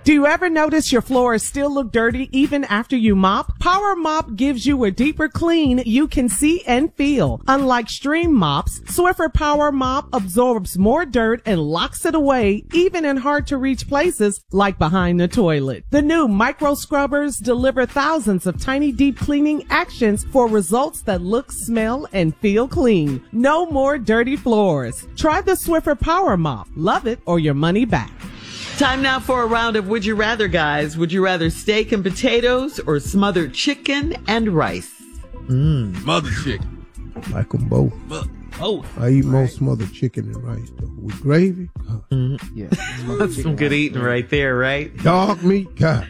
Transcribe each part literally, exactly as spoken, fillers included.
Do you ever notice your floors still look dirty even after you mop? Power Mop gives you a deeper clean you can see and feel. Unlike Stream mops, Swiffer Power Mop absorbs more dirt and locks it away even in hard to reach places like behind the toilet. The new micro scrubbers deliver thousands of tiny deep cleaning actions for results that look, smell, and feel clean. No more dirty floors. Try the Swiffer Power Mop. Love it or your money back. Time now for a round of Would You Rather, guys. Would you rather steak and potatoes or smothered chicken and rice? Mm. Smothered chicken. I like them both. Oh, I eat more smothered chicken and rice, though. With gravy? God. Mm-hmm. Yeah. That's some good eating right there, right? Dog meat? God.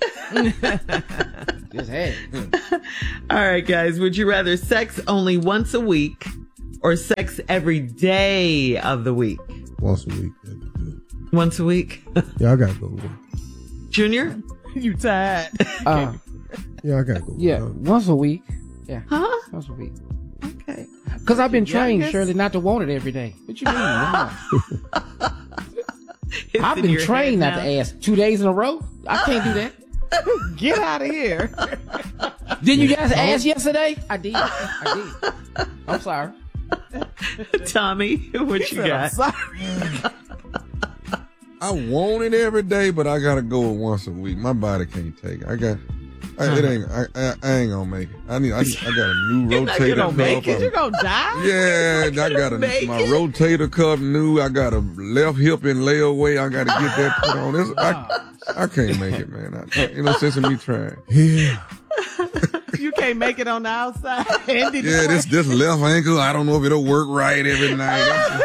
Just had it. All right, guys. Would you rather sex only once a week or sex every day of the week? Once a week. That'd be good. Once a week? Yeah, I gotta go to work. Junior? You tired? Uh, yeah, I gotta go. Yeah, work. once a week. Yeah. Huh? Once a week. Okay. Because I've been trained, Youngest? Shirley, not to want it every day. What you mean? It's I've in bid your trained head not now. to ask two days in a row. I can't do that. Get out of here. Didn't you guys ask yesterday? I did. I did. I'm sorry. Tommy, what you Said, I'm got? sorry. I want it every day, but I gotta go it once a week. My body can't take it. I got. I, it ain't. I, I, I ain't gonna make it. I need. I, I got a new You're not rotator gonna cuff. make it. You're gonna die? Yeah, I gonna got a make my it. rotator cuff new. I got a left hip in layaway. I got to get that put on. This, I, I can't make it, man. I, ain't no sense in me trying. Yeah. You can't make it on the outside. Andy Yeah, this this left ankle. I don't know if it'll work right every night.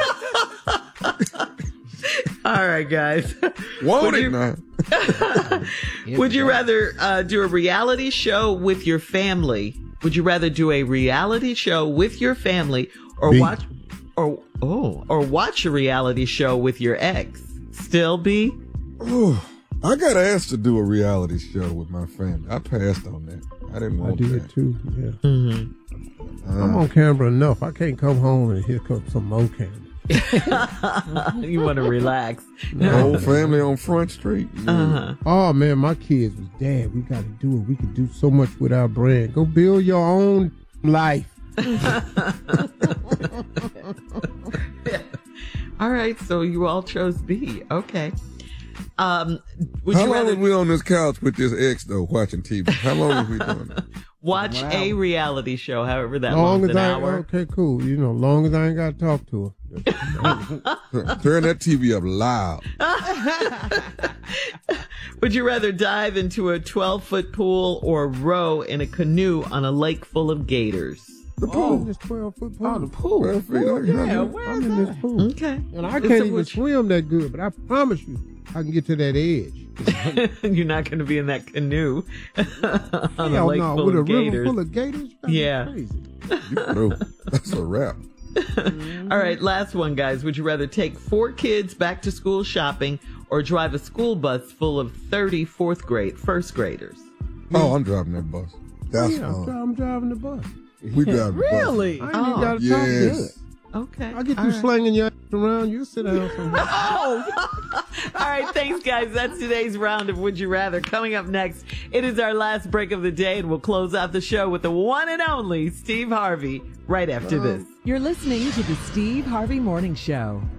All right, guys. Want Would it you- now? Would you rather uh, do a reality show with your family? Would you rather do a reality show with your family or B. watch or oh or watch a reality show with your ex? Still B? Oh, I got asked to do a reality show with my family. I passed on that. I didn't I want did that. too, yeah. Mm-hmm. I'm on camera enough. I can't come home and here comes some more camera. You want to relax? The whole family on Front Street. Yeah. Uh-huh. Oh, man, my kids was, Dad, we got to do it. We can do so much with our brand. Go build your own life. All right, so you all chose B. Okay. Um, would How you long rather was we on this couch with this ex though, watching T V? How long was we doing that? watch One a hour. reality show, however that Long long's as an I, hour? okay, cool. You know, long as I ain't got to talk to her. Turn that T V up loud. Would you rather dive into a twelve-foot pool or row in a canoe on a lake full of gators? The Oh, pool. this twelve foot pool. Oh, the pool. Well, feet, I- Yeah, I- where's I'm in this pool. Okay. And I It's can't a even which- swim that good, but I promise you, I can get to that edge. You're not going to be in that canoe on a Hell lake no, full with a of river gators. full of gators? That'd be Yeah. crazy. You know, that's a wrap. All right, last one, guys. Would you rather take four kids back to school shopping or drive a school bus full of thirty fourth grade, first graders? Oh, I'm driving that bus. That's Yeah, I'm, fun. dri- I'm driving the bus. We drive the bus. Really? I ain't Oh. even got to talk Yes. good. Okay. I get All you right. slinging your ass around. You sit down somewhere. Oh, all right. Thanks, guys. That's today's round of Would You Rather. Coming up next, it is our last break of the day, and we'll close out the show with the one and only Steve Harvey right after this. You're listening to the Steve Harvey Morning Show.